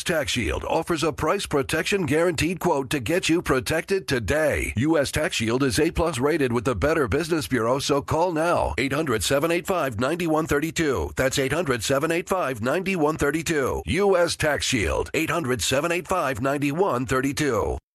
Tax Shield offers a price protection guaranteed quote to get you protected today. U.S. Tax Shield is A+ rated with the Better Business Bureau, so call now. 800-785-9132. That's 800-785-9132. U.S. Tax Shield. 800-785-9132.